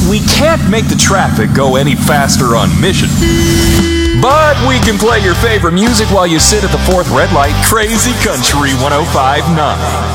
we can't make the traffic go any faster on mission. But we can play your favorite music while you sit at the fourth red light. Crazy Country 105.9.